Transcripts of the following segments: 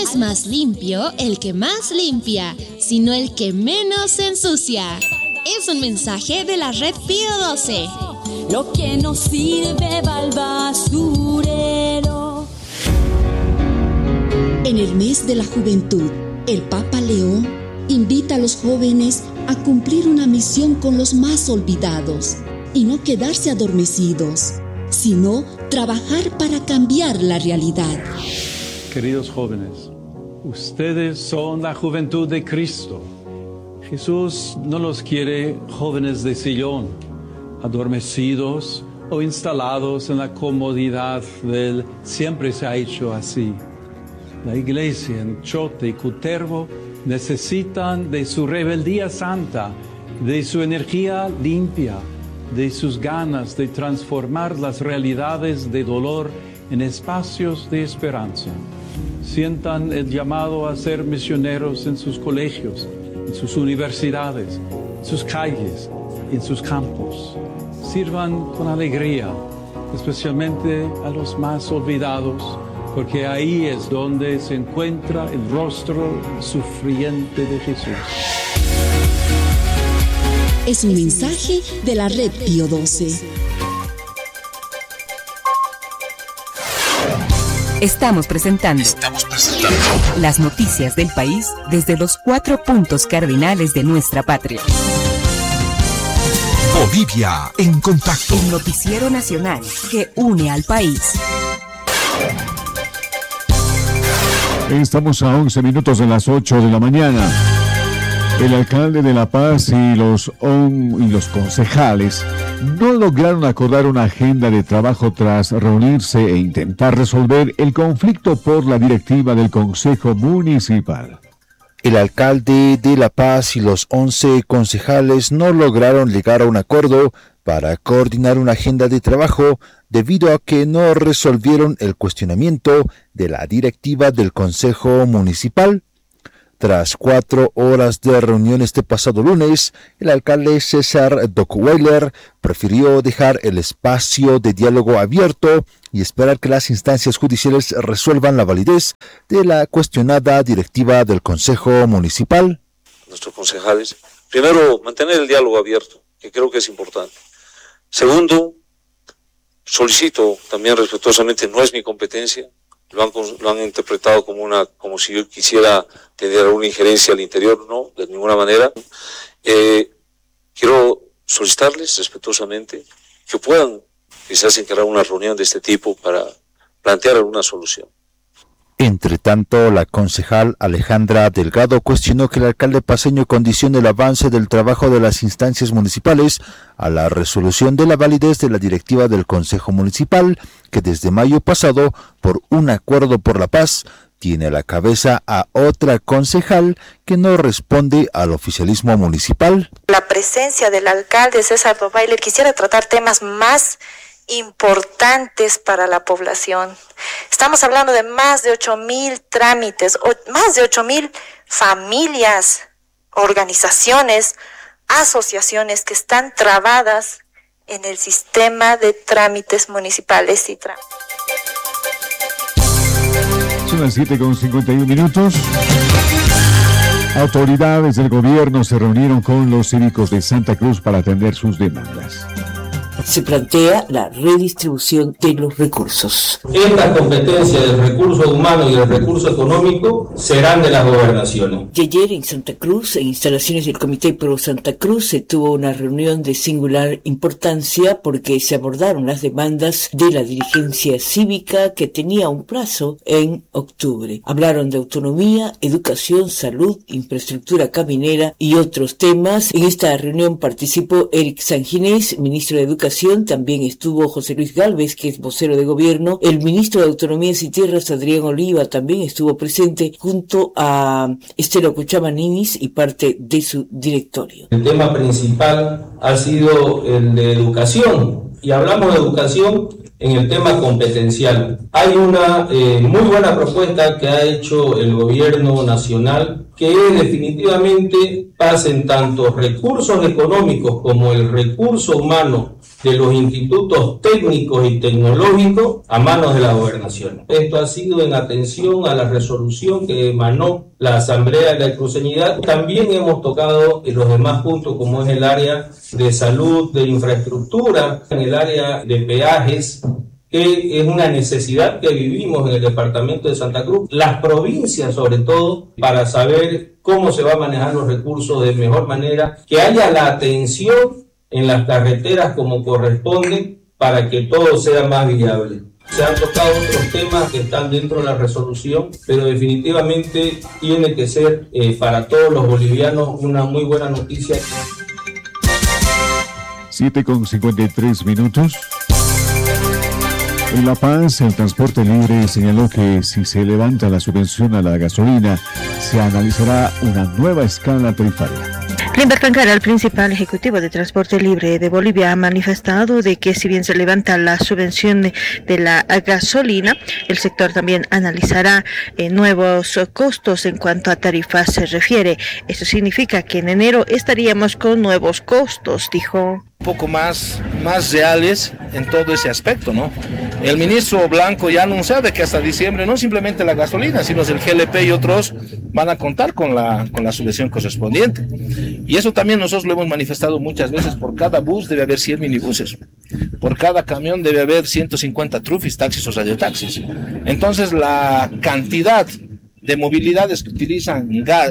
es más limpio el que más limpia, sino el que menos se ensucia. Es un mensaje de la Red Pío XII. Lo que no sirve va al basurero. En el mes de la juventud, el Papa León invita a los jóvenes a cumplir una misión con los más olvidados y no quedarse adormecidos, sino trabajar para cambiar la realidad. Queridos jóvenes, ustedes son la juventud de Cristo. Jesús no los quiere jóvenes de sillón, adormecidos o instalados en la comodidad del siempre se ha hecho así. La iglesia en Chote y Cutervo necesitan de su rebeldía santa, de su energía limpia, de sus ganas de transformar las realidades de dolor en espacios de esperanza. Sientan el llamado a ser misioneros en sus colegios, en sus universidades, en sus calles, en sus campos. Sirvan con alegría, especialmente a los más olvidados, porque ahí es donde se encuentra el rostro sufriente de Jesús. Es un mensaje de la Red Pío XII. Estamos presentando las noticias del país desde los 4 puntos cardinales de nuestra patria. Bolivia en contacto. El noticiero nacional que une al país. Estamos a 11 minutos de las 8 de la mañana. El alcalde de La Paz y los concejales no lograron acordar una agenda de trabajo tras reunirse e intentar resolver el conflicto por la directiva del Consejo Municipal. El alcalde de La Paz y los 11 concejales no lograron llegar a un acuerdo para coordinar una agenda de trabajo debido a que no resolvieron el cuestionamiento de la directiva del Consejo Municipal. Tras 4 horas de reunión este pasado lunes, el alcalde César Dockweiler prefirió dejar el espacio de diálogo abierto y esperar que las instancias judiciales resuelvan la validez de la cuestionada directiva del Consejo Municipal. Nuestros concejales, primero, mantener el diálogo abierto, que creo que es importante. Segundo, solicito también respetuosamente, no es mi competencia, lo han interpretado como si yo quisiera tener alguna injerencia al interior, no, de ninguna manera. Quiero solicitarles respetuosamente que puedan quizás encarar una reunión de este tipo para plantear alguna solución. Entre tanto, la concejal Alejandra Delgado cuestionó que el alcalde paceño condicione el avance del trabajo de las instancias municipales a la resolución de la validez de la directiva del Consejo Municipal, que desde mayo pasado, por un acuerdo por la paz, tiene a la cabeza a otra concejal que no responde al oficialismo municipal. La presencia del alcalde César Dockweiler quisiera tratar temas más importantes para la población. Estamos hablando de más de 8,000 trámites, más de 8,000 familias, organizaciones, asociaciones que están trabadas en el sistema de trámites municipales y Son las 7:51. Autoridades del gobierno se reunieron con los cívicos de Santa Cruz para atender sus demandas. Se plantea la redistribución de los recursos. Esta competencia del recurso humano y del recurso económico serán de las gobernaciones. Y ayer en Santa Cruz, en instalaciones del Comité Pro Santa Cruz, se tuvo una reunión de singular importancia porque se abordaron las demandas de la dirigencia cívica que tenía un plazo en octubre. Hablaron de autonomía, educación, salud, infraestructura caminera y otros temas. En esta reunión participó Eric Sanginés, ministro de Educación. También estuvo José Luis Gálvez, que es vocero de gobierno. El ministro de Autonomías y Tierras, Adrián Oliva, también estuvo presente junto a Estela Cuchama-Nimis y parte de su directorio. El tema principal ha sido el de educación. Y hablamos de educación en el tema competencial. Hay una muy buena propuesta que ha hecho el gobierno nacional, que definitivamente pasen tanto recursos económicos como el recurso humano de los institutos técnicos y tecnológicos a manos de la gobernación. Esto ha sido en atención a la resolución que emanó la Asamblea de la Cruceñidad. También hemos tocado en los demás puntos, como es el área de salud, de infraestructura, en el área de peajes, que es una necesidad que vivimos en el departamento de Santa Cruz, las provincias sobre todo, para saber cómo se va a manejar los recursos de mejor manera, que haya la atención en las carreteras como corresponde para que todo sea más viable. Se han tocado otros temas que están dentro de la resolución, pero definitivamente tiene que ser para todos los bolivianos una muy buena noticia. 7:53. En La Paz, el Transporte Libre señaló que si se levanta la subvención a la gasolina, se analizará una nueva escala tarifaria. Limber Tancara, el principal ejecutivo de Transporte Libre de Bolivia, ha manifestado de que si bien se levanta la subvención de la gasolina, el sector también analizará nuevos costos en cuanto a tarifas se refiere. Eso significa que en enero estaríamos con nuevos costos, dijo. Un poco más reales en todo ese aspecto, ¿no? El ministro Blanco ya ha anunciado que hasta diciembre no simplemente la gasolina, sino el GLP y otros van a contar con la subvención correspondiente. Y eso también nosotros lo hemos manifestado muchas veces. Por cada bus debe haber 100 minibuses. Por cada camión debe haber 150 trufis, taxis o radiotaxis. Entonces la cantidad de movilidades que utilizan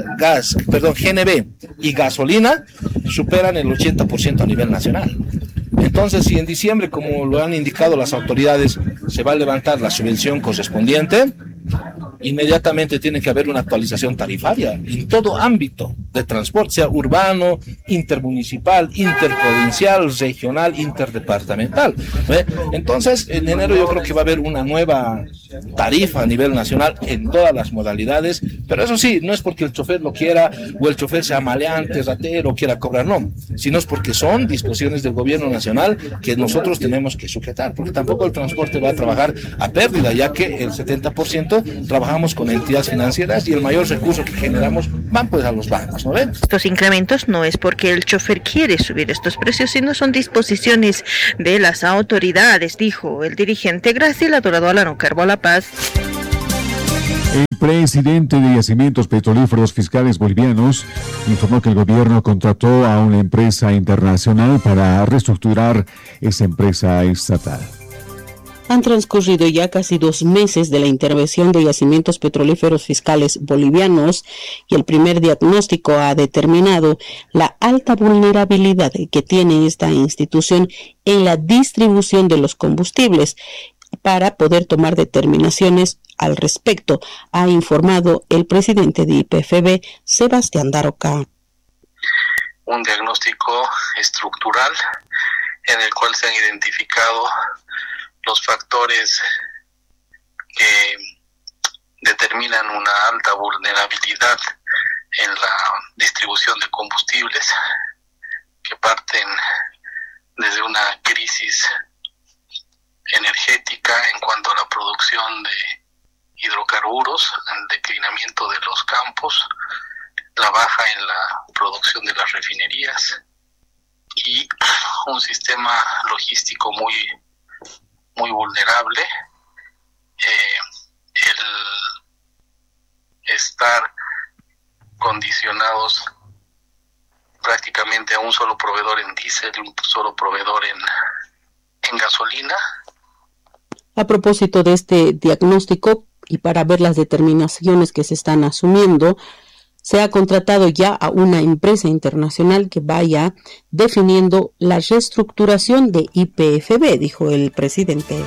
GNV y gasolina superan el 80% a nivel nacional. Entonces, si en diciembre, como lo han indicado las autoridades, se va a levantar la subvención correspondiente, inmediatamente tiene que haber una actualización tarifaria en todo ámbito de transporte, sea urbano, intermunicipal, interprovincial, regional, interdepartamental. Entonces, en enero yo creo que va a haber una nueva tarifa a nivel nacional en todas las modalidades, pero eso sí, no es porque el chofer lo quiera o el chofer sea maleante, ratero, quiera cobrar, no, sino es porque son disposiciones del gobierno nacional que nosotros tenemos que sujetar, porque tampoco el transporte va a trabajar a pérdida, ya que el 70% trabajamos con entidades financieras y el mayor recurso que generamos van pues a los bancos, ¿no ven? Estos incrementos no es porque el chofer quiere subir estos precios, sino son disposiciones de las autoridades, dijo el dirigente Graciela Adorado Alano Carbo a La Paz. El presidente de Yacimientos Petrolíferos Fiscales Bolivianos informó que el gobierno contrató a una empresa internacional para reestructurar esa empresa estatal. Han transcurrido ya casi 2 meses de la intervención de Yacimientos Petrolíferos Fiscales Bolivianos y el primer diagnóstico ha determinado la alta vulnerabilidad que tiene esta institución en la distribución de los combustibles para poder tomar determinaciones al respecto, ha informado el presidente de YPFB, Sebastián Daroca. Un diagnóstico estructural en el cual se han identificado los factores que determinan una alta vulnerabilidad en la distribución de combustibles, que parten desde una crisis energética en cuanto a la producción de hidrocarburos, el declinamiento de los campos, la baja en la producción de las refinerías y un sistema logístico muy vulnerable, el estar condicionados prácticamente a un solo proveedor en diésel y un solo proveedor en gasolina. A propósito de este diagnóstico y para ver las determinaciones que se están asumiendo, se ha contratado ya a una empresa internacional que vaya definiendo la reestructuración de YPFB, dijo el presidente.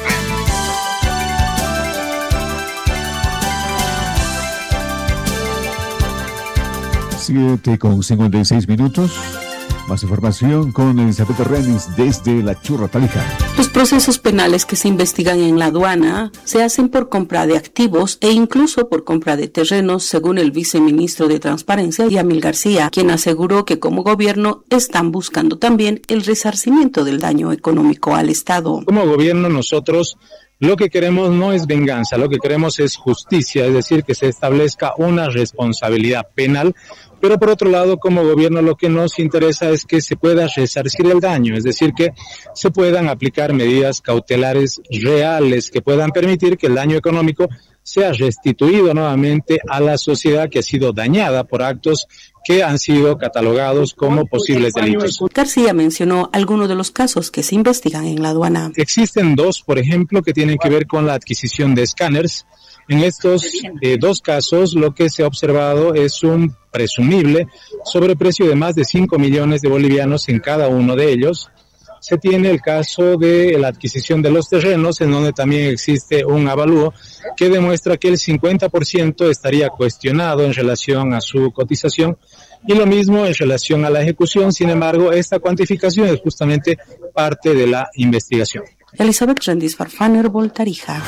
Siete con 56 minutos. Más información con Elizabeth Renis desde La Churra, Tarija. Los procesos penales que se investigan en la aduana se hacen por compra de activos e incluso por compra de terrenos, según el viceministro de Transparencia, Yamil García, quien aseguró que como gobierno están buscando también el resarcimiento del daño económico al Estado. Como gobierno nosotros lo que queremos no es venganza, lo que queremos es justicia, es decir, que se establezca una responsabilidad penal, pero por otro lado, como gobierno lo que nos interesa es que se pueda resarcir el daño, es decir, que se puedan aplicar medidas cautelares reales que puedan permitir que el daño económico sea restituido nuevamente a la sociedad que ha sido dañada por actos que han sido catalogados como posibles delitos. García mencionó algunos de los casos que se investigan en la aduana. Existen dos, por ejemplo, que tienen que ver con la adquisición de escáneres. En estos dos casos, lo que se ha observado es un presumible sobreprecio de más de 5 millones de bolivianos en cada uno de ellos. Se tiene el caso de la adquisición de los terrenos, en donde también existe un avalúo que demuestra que el 50% estaría cuestionado en relación a su cotización y lo mismo en relación a la ejecución. Sin embargo, esta cuantificación es justamente parte de la investigación. Elizabeth Rendis Farfaner, Tarija.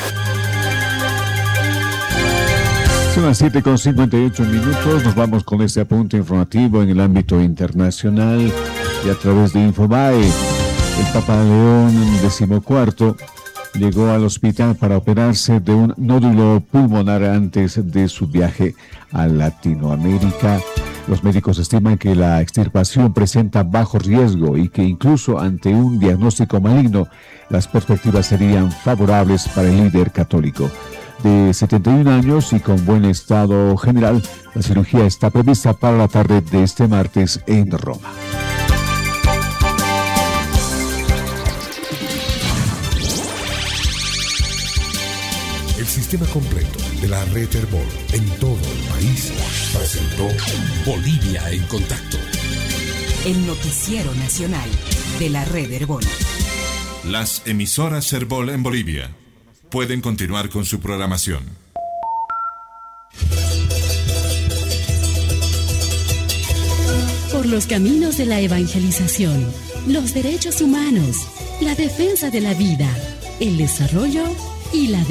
Son las 7:58 minutos. Nos vamos con este apunte informativo en el ámbito internacional y a través de Infobae. El Papa León XIV llegó al hospital para operarse de un nódulo pulmonar antes de su viaje a Latinoamérica. Los médicos estiman que la extirpación presenta bajo riesgo y que incluso ante un diagnóstico maligno, las perspectivas serían favorables para el líder católico. De 71 años y con buen estado general, la cirugía está prevista para la tarde de este martes en Roma. El sistema completo de la red Herbol en todo el país presentó Bolivia en Contacto. El noticiero nacional de la red Herbol. Las emisoras Herbol en Bolivia pueden continuar con su programación. Por los caminos de la evangelización, los derechos humanos, la defensa de la vida, el desarrollo y la